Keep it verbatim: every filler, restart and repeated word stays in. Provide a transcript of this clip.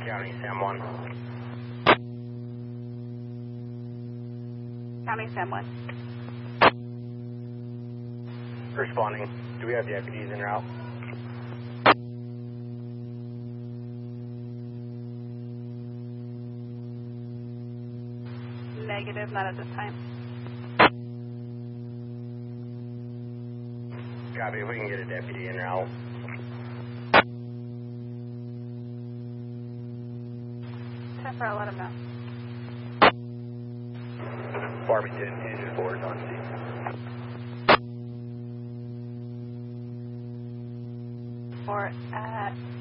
County, Sam one. County, Sam one. Responding. Do we have deputies en route? Negative, not at this time. Copy, if we can get a deputy en route. ten four, I'll let him know. Farmington, engine four is on scene. Or at